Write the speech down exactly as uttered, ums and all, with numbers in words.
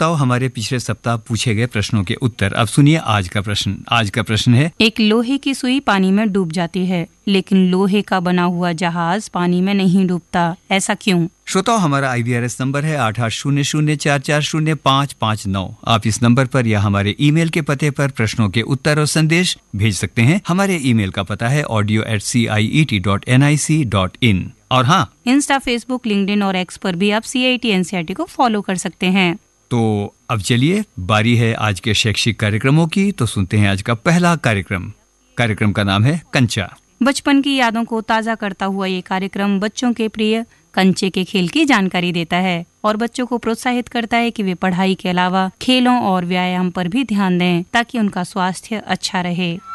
श्रोताओं, हमारे पिछले सप्ताह पूछे गए प्रश्नों के उत्तर। अब सुनिए आज का प्रश्न। आज का प्रश्न है, एक लोहे की सुई पानी में डूब जाती है, लेकिन लोहे का बना हुआ जहाज पानी में नहीं डूबता, ऐसा क्यों? श्रोताओं, हमारा आई वी आर एस नंबर है आठ आठ शून्य शून्य चार चार शून्य पाँच पाँच नौ। आप इस नंबर पर या हमारे ईमेल के पते पर प्रश्नों के उत्तर और संदेश भेज सकते हैं। हमारे ईमेल का पता है audio eight C I E T dot N I C dot in. और हाँ, इंस्टा, फेसबुक, लिंक्डइन और एक्स पर भी आप सी I T N C R T को फॉलो कर सकते हैं। तो अब चलिए, बारी है आज के शैक्षिक कार्यक्रमों की। तो सुनते हैं आज का पहला कार्यक्रम। कार्यक्रम का नाम है कंचा। बचपन की यादों को ताज़ा करता हुआ ये कार्यक्रम बच्चों के प्रिय कंचे के खेल की जानकारी देता है और बच्चों को प्रोत्साहित करता है कि वे पढ़ाई के अलावा खेलों और व्यायाम पर भी ध्यान दें ताकि उनका स्वास्थ्य अच्छा रहे।